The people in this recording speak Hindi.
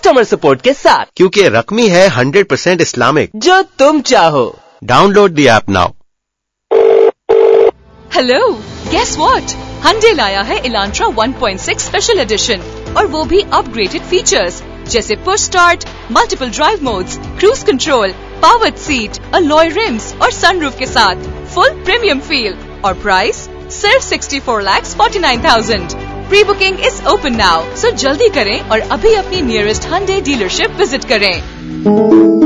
कस्टमर सपोर्ट के साथ, क्योंकि रकमी है 100% इस्लामिक। जो तुम चाहो। Download the app now. Hello, guess what? Hyundai लाया है Elantra 1.6 स्पेशल एडिशन और वो भी अपग्रेडेड फीचर्स जैसे push start, multiple drive modes, cruise control, powered seat, alloy RIMS और सनरूफ के साथ फुल प्रीमियम फील और प्राइस सिर्फ 64,49,000। Pre booking is open now, सो जल्दी करें और अभी अपनी नियरेस्ट Hyundai डीलरशिप विजिट करें।